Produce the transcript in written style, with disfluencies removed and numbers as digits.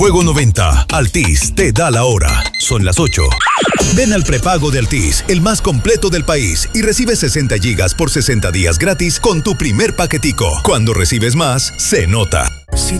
Juego 90, Altis te da la hora. Son las 8. Ven al prepago de Altis, el más completo del país, y recibe 60 gigas por 60 días gratis con tu primer paquetico. Cuando recibes más, se nota. Si